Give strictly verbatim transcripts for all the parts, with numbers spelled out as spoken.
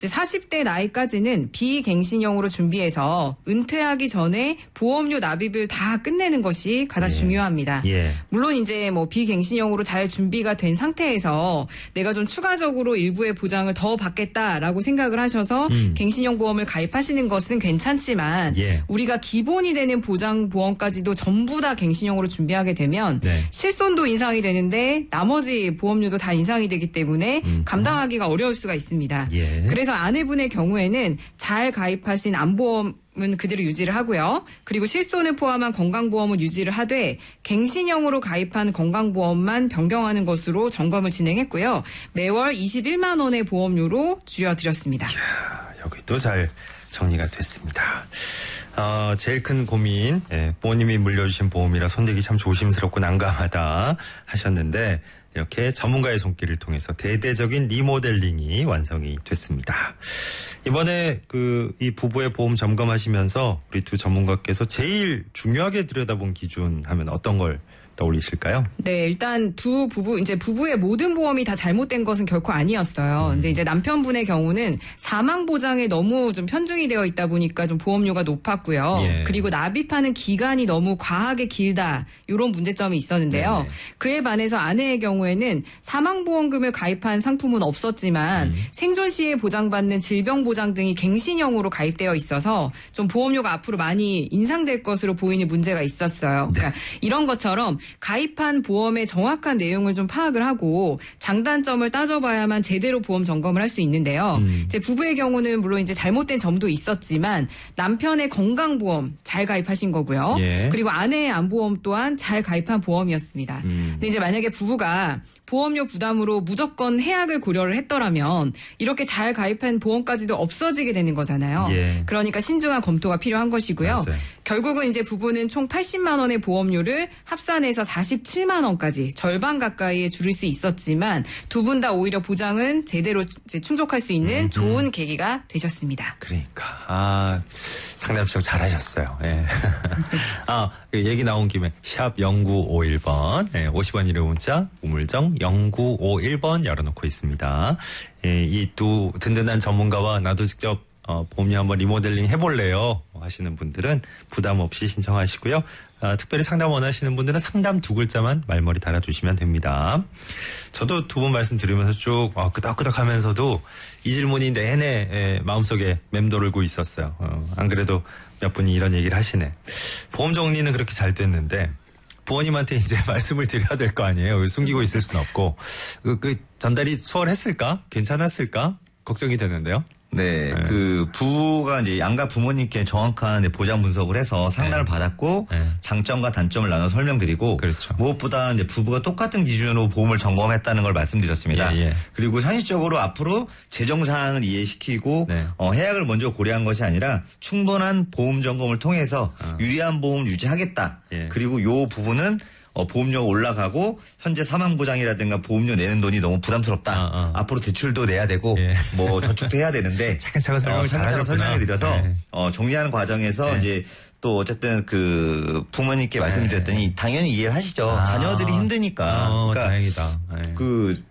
사십 대 나이까지는 비갱신형으로 준비해서 은퇴하기 전에 보험료 납입을 다 끝내는 것이 가장 예. 중요합니다. 예. 물론 이제 뭐 비갱신형으로 잘 준비가 된 상태에서 내가 좀 추가적으로 일부의 보장을 더 받겠다라고 생각을 하셔서 음. 갱신형 보험을 가입하시는 것은 괜찮지만 예. 우리가 기본이 되는 보장 보험까지도 전부 다 갱신형으로 준비하게 되면 네. 실손도 인상이 되는데 나머지 보험료도 다 인상이 되기 때문에 음. 감당하기가 어려울 수가 있습니다. 예. 그래서 아내분의 경우에는 잘 가입하신 암보험은 그대로 유지를 하고요. 그리고 실손을 포함한 건강보험은 유지를 하되 갱신형으로 가입한 건강보험만 변경하는 것으로 점검을 진행했고요. 매월 이십일만 원의 보험료로 줄여드렸습니다. 이야, 여기도 잘 정리가 됐습니다. 어, 제일 큰 고민, 예, 부모님이 물려주신 보험이라 손대기 참 조심스럽고 난감하다 하셨는데 이렇게 전문가의 손길을 통해서 대대적인 리모델링이 완성이 됐습니다. 이번에 그 이 부부의 보험 점검하시면서 우리 두 전문가께서 제일 중요하게 들여다본 기준 하면 어떤 걸 떠올리실까요? 네, 일단 두 부부, 이제 부부의 모든 보험이 다 잘못된 것은 결코 아니었어요. 음. 근데 이제 남편분의 경우는 사망 보장에 너무 좀 편중이 되어 있다 보니까 좀 보험료가 높았고요. 예. 그리고 납입하는 기간이 너무 과하게 길다. 이런 문제점이 있었는데요. 네네. 그에 반해서 아내의 경우에는 사망보험금을 가입한 상품은 없었지만 음. 생존 시에 보장받는 질병보장 등이 갱신형으로 가입되어 있어서 좀 보험료가 앞으로 많이 인상될 것으로 보이는 문제가 있었어요. 네. 그러니까 이런 것처럼 가입한 보험의 정확한 내용을 좀 파악을 하고 장단점을 따져봐야만 제대로 보험 점검을 할 수 있는데요. 음. 이제 부부의 경우는 물론 이제 잘못된 점도 있었지만 남편의 건강보험 잘 가입하신 거고요. 예. 그리고 아내의 암보험 또한 잘 가입한 보험이었습니다. 음. 근데 이제 만약에 부부가 보험료 부담으로 무조건 해약을 고려를 했더라면 이렇게 잘 가입한 보험까지도 없어지게 되는 거잖아요. 예. 그러니까 신중한 검토가 필요한 것이고요. 맞아요. 결국은 이제 부부는 총 팔십만 원의 보험료를 합산해서 사십칠만 원까지 절반 가까이에 줄일 수 있었지만 두 분 다 오히려 보장은 제대로 이제 충족할 수 있는 음, 좋은 음. 계기가 되셨습니다. 그러니까 아 상담 시청 잘하셨어요. 예. 아 얘기 나온 김에 샵 영구오일 번 예, 오십 원 유료 문자 우물정 영구오일 번 열어놓고 있습니다. 예, 이 두 든든한 전문가와 나도 직접 어, 보험료 한번 리모델링 해볼래요 하시는 분들은 부담 없이 신청하시고요. 아, 특별히 상담 원하시는 분들은 상담 두 글자만 말머리 달아주시면 됩니다. 저도 두 분 말씀 들으면서 쭉 아, 끄덕끄덕 하면서도 이 질문이 내내 에, 마음속에 맴돌고 있었어요. 어, 안 그래도 몇 분이 이런 얘기를 하시네. 보험 정리는 그렇게 잘 됐는데 부모님한테 이제 말씀을 드려야 될 거 아니에요. 숨기고 있을 수는 없고 그, 그 전달이 수월했을까? 괜찮았을까? 걱정이 되는데요. 네, 네, 그 부부가 이제 양가 부모님께 정확한 보장 분석을 해서 상담을 네. 받았고 네. 장점과 단점을 나눠 설명드리고 그렇죠. 무엇보다 이제 부부가 똑같은 기준으로 보험을 점검했다는 걸 말씀드렸습니다. 예, 예. 그리고 현실적으로 앞으로 재정 사항을 이해시키고 네. 어, 해약을 먼저 고려한 것이 아니라 충분한 보험 점검을 통해서 어. 유리한 보험을 유지하겠다. 예. 그리고 요 부분은 어, 보험료가 올라가고 현재 사망보장이라든가 보험료 내는 돈이 너무 부담스럽다. 어, 어. 앞으로 대출도 내야 되고 예. 뭐 저축도 해야 되는데 차근차근 설명을 어, 차근차근 설명해 드려서 네. 어, 정리하는 과정에서 네. 이제 또 어쨌든 그 부모님께 네. 말씀드렸더니 당연히 이해를 하시죠. 아. 자녀들이 힘드니까. 어, 그러니까 다행이다. 네. 그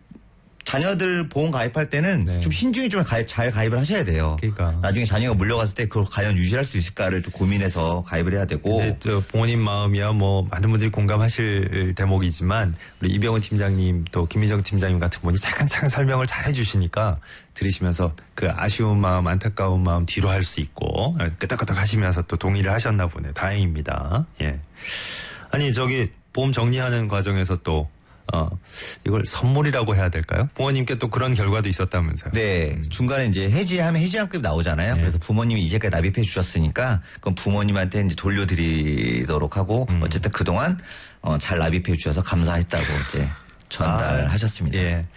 자녀들 보험 가입할 때는 네. 좀 신중히 좀 가입, 잘 가입을 하셔야 돼요. 그러니까. 나중에 자녀가 물려갔을 때 그걸 과연 유지할 수 있을까를 좀 고민해서 가입을 해야 되고. 근데 저 부모님 마음이야 뭐 많은 분들이 공감하실 대목이지만 우리 이병헌 팀장님 또 김미정 팀장님 같은 분이 차근차근 설명을 잘 해주시니까 들으시면서 그 아쉬운 마음 안타까운 마음 뒤로 할 수 있고 끄덕끄덕 하시면서 또 동의를 하셨나 보네요. 다행입니다. 예. 아니 저기 보험 정리하는 과정에서 또 어, 이걸 선물이라고 해야 될까요? 부모님께 또 그런 결과도 있었다면서요? 네. 음. 중간에 이제 해지하면 해지한급 나오잖아요. 네. 그래서 부모님이 이제까지 납입해 주셨으니까 그럼 부모님한테 이제 돌려드리도록 하고 음. 어쨌든 그동안 어, 잘 납입해 주셔서 감사했다고 이제 전달하셨습니다. 아, 예.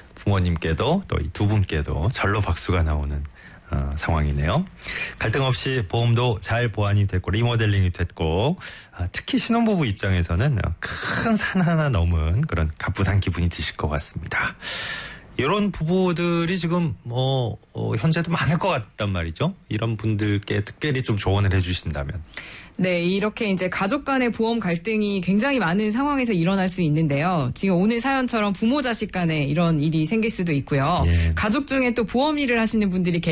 부모님께도 또 이 두 분께도 절로 박수가 나오는 어, 상황이네요. 갈등 없이 보험도 잘 보완이 됐고 리모델링이 됐고 아, 특히 신혼부부 입장에서는 큰 산 하나 넘은 그런 가뿐한 기분이 드실 것 같습니다. 이런 부부들이 지금 뭐 어, 현재도 많을 것 같단 말이죠. 이런 분들께 특별히 좀 조언을 해주신다면. 네, 이렇게 이제 가족 간의 보험 갈등이 굉장히 많은 상황에서 일어날 수 있는데요. 지금 오늘 사연처럼 부모 자식 간에 이런 일이 생길 수도 있고요. 예. 가족 중에 또 보험 일을 하시는 분들이